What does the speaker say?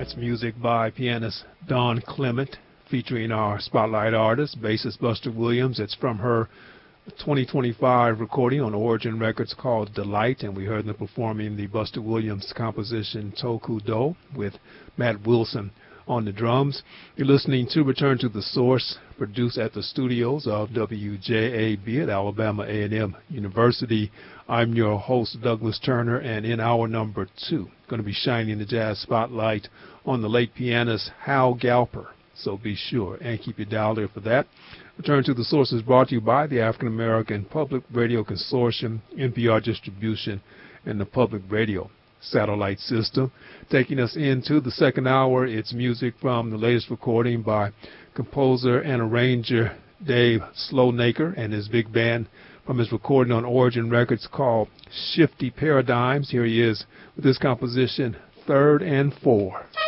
That's music by pianist Don Clement, featuring our spotlight artist, bassist Buster Williams. It's from her 2025 recording on Origin Records called Delight, and we heard them performing the Buster Williams composition Toku Do with Matt Wilson on the drums. You're listening to Return to the Source, produced at the studios of WJAB at Alabama A&M University. I'm your host, Douglas Turner, and in hour number 2, going to be shining the jazz spotlight on the late pianist Hal Galper. So be sure and keep your dial there for that. Return to the Source is brought to you by the African American Public Radio Consortium, NPR Distribution, and the Public Radio Satellite System. Taking us into the second hour, it's music from the latest recording by composer and arranger Dave Slownaker and his big band from his recording on Origin Records called Shifty Paradigms. Here he is with this composition, Third and Four.